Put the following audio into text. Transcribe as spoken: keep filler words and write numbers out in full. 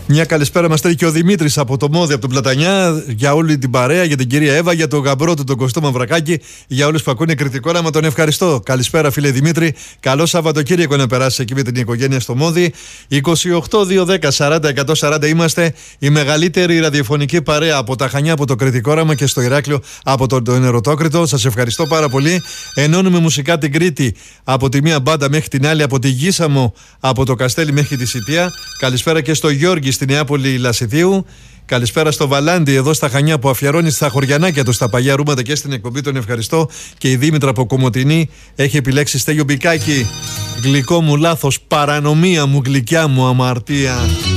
Μια καλησπέρα μας στέλνει και ο Δημήτρης από το Μόδι, από τον Πλατανιά, για όλη την παρέα, για την κυρία Εύα, για τον γαμπρό του, τον Κωστό Μαυρακάκη, για όλους που ακούνε Κρητικό Όραμα. Τον ευχαριστώ. Καλησπέρα, φίλε Δημήτρη. Καλό Σαββατοκύριακο να περάσει εκεί με την οικογένεια στο Μόδι. είκοσι οκτώ δύο δέκα σαράντα εκατόν σαράντα είμαστε η μεγαλύτερη ραδιοφωνική παρέα από τα Χανιά, από το Κρητικό Όραμα και στο Ηράκλειο από τον το Ενερωτόκριτο. Σας ευχαριστώ πάρα πολύ. Ενώνουμε μουσικά την Κρήτη από τη μία μπάντα μέχρι την άλλη, από τη Γίσαμο, από το Καστέλι μέχρι τη Σιτία. Καλησπέρα και στο Γιώργη στη Νεάπολη Λασιθίου. Καλησπέρα στο Βαλάντι εδώ στα Χανιά που αφιερώνει στα χωριανάκια του, στα παλιά ρούματα και στην εκπομπή. Τον ευχαριστώ. Και η Δήμητρα από Κομοτηνή έχει επιλέξει Στέλιο Μπικάκη. Γλυκό μου λάθος, παρανομία μου, γλυκιά μου αμαρτία.